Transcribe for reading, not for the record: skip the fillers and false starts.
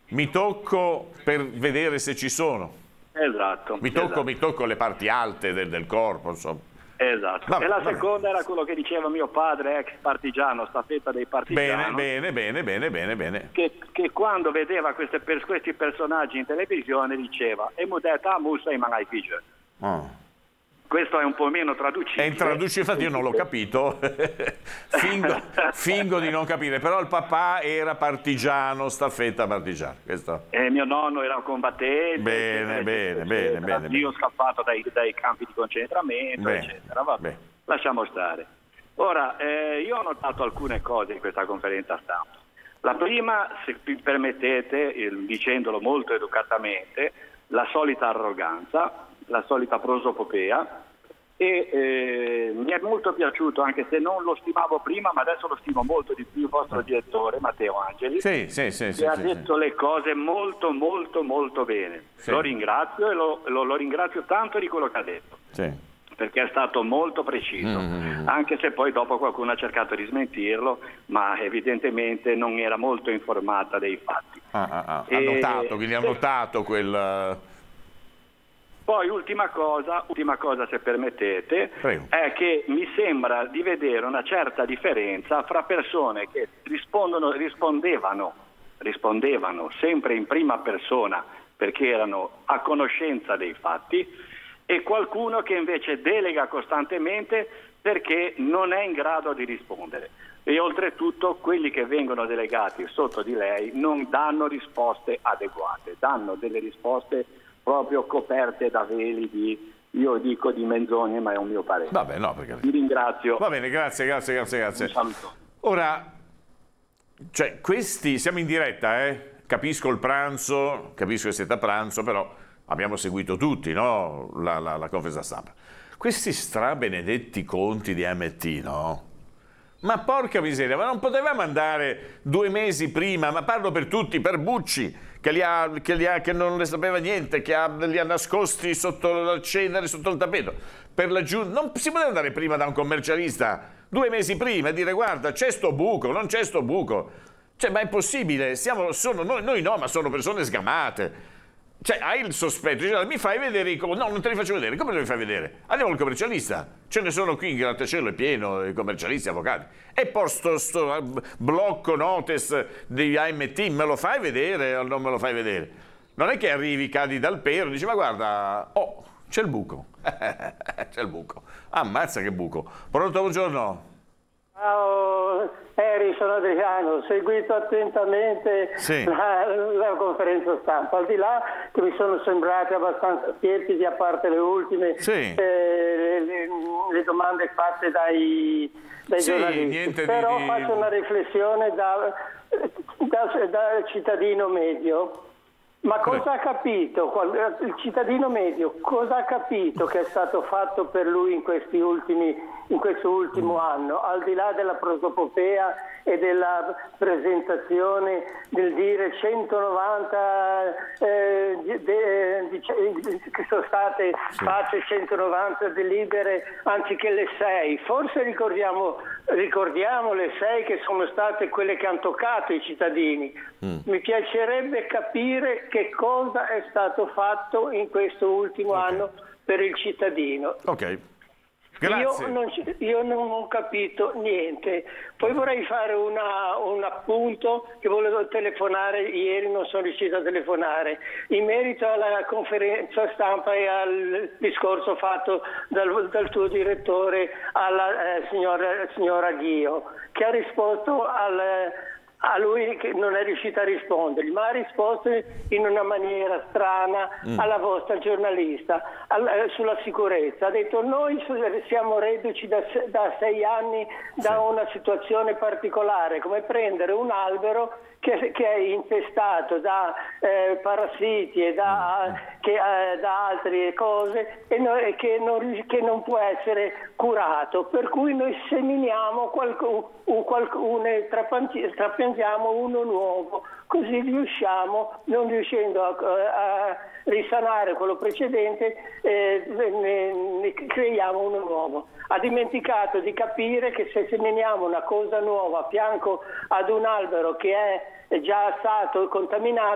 mi tocco per vedere se ci sono. Esatto. Mi tocco le parti alte del corpo, insomma. Esatto. Vabbè, e la seconda era quello che diceva mio padre, ex partigiano, staffetta dei partigiani. Bene. Che quando vedeva questi personaggi in televisione diceva e mu detto musa in manai figli. Questo è un po' meno traducibile. È intraducibile, infatti io non l'ho capito, fingo di non capire, però il papà era partigiano, staffetta partigiano. Questo. E mio nonno era un combattente. Bene. Io ho scappato dai campi di concentramento, eccetera. Vabbè, lasciamo stare. Ora, io ho notato alcune cose in questa conferenza stampa. La prima, se mi permettete, dicendolo molto educatamente, la solita arroganza, la solita prosopopea, e mi è molto piaciuto, anche se non lo stimavo prima, ma adesso lo stimo molto di più, il vostro direttore Matteo Angeli, che ha detto le cose molto bene. Lo ringrazio e lo ringrazio tanto di quello che ha detto, perché è stato molto preciso, anche se poi dopo qualcuno ha cercato di smentirlo, ma evidentemente non era molto informata dei fatti. Ha notato quel... Poi ultima cosa se permettete, Prego. è che mi sembra di vedere una certa differenza fra persone che rispondevano sempre in prima persona perché erano a conoscenza dei fatti, e qualcuno che invece delega costantemente perché non è in grado di rispondere. E oltretutto quelli che vengono delegati sotto di lei non danno risposte adeguate, danno delle risposte proprio coperte da veli di menzogne, ma è un mio parere. Vabbè, no, perché... Vi ringrazio. Va bene, grazie. Un saluto. Ora, questi, siamo in diretta, capisco il pranzo, capisco che siete a pranzo, però abbiamo seguito tutti, no? La conferenza stampa. Questi strabenedetti conti di AMT, no? Ma porca miseria, ma non potevamo andare 2 mesi prima, ma parlo per tutti, per Bucci, che non ne sapeva niente, li ha nascosti sotto la cenere, sotto il tappeto. Non si poteva andare prima da un commercialista 2 mesi prima e dire guarda c'è sto buco, non c'è sto buco. Ma è possibile, noi no, ma sono persone sgamate. Hai il sospetto, mi fai vedere no, non te li faccio vedere, come te li fai vedere? Andiamo al commercialista, ce ne sono qui in grattacielo, è pieno di commercialisti, avvocati. E poi sto blocco notice di AMT, me lo fai vedere o non me lo fai vedere? Non è che arrivi, cadi dal pero e dici ma guarda, c'è il buco, c'è il buco, ammazza che buco. Pronto, buongiorno. Ciao, sono Adriano, ho seguito attentamente la conferenza stampa, al di là che mi sono sembrate abbastanza tiepidi, a parte le ultime, le domande fatte dai giornalisti, però faccio una riflessione da cittadino medio. Ma cosa ha capito, il cittadino medio, cosa ha capito che è stato fatto per lui in questo ultimo anno, al di là della prosopopea e della presentazione del dire 190 che sono state fatte 190 delibere anziché le 6, forse ricordiamo le 6 che sono state quelle che hanno toccato i cittadini. Mi piacerebbe capire che cosa è stato fatto in questo ultimo anno per il cittadino. Grazie. Io non ho capito niente. Poi vorrei fare un appunto che volevo telefonare, ieri non sono riuscito a telefonare, in merito alla conferenza stampa e al discorso fatto dal tuo direttore alla signora Ghio, che ha risposto a lui che non è riuscito a rispondere, ma ha risposto in una maniera strana alla vostra giornalista sulla sicurezza. Ha detto noi siamo reduci da 6 anni da una situazione particolare, come prendere un albero che è infestato da parassiti e da altre cose e che non può essere curato, per cui noi seminiamo trapiantiamo uno nuovo, così non riuscendo a risanare quello precedente, ne creiamo uno nuovo. Ha dimenticato di capire che se seminiamo una cosa nuova a fianco ad un albero che è già stato contaminato,